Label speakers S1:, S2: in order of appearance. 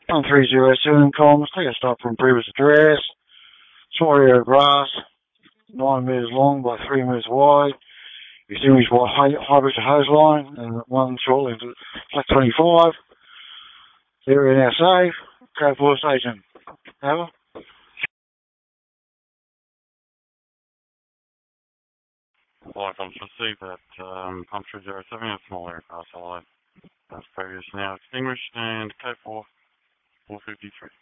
S1: On 307 comms, take a stop from previous address. Small area of grass, 9 metres long by 3 metres wide. Extinguished by high pressure hose line and one shortly into flat 25. Area now safe. Code 4 station. Over.
S2: Flight comes received at pump 307 in a small aircraft allied. As previous now extinguished and code 4 453.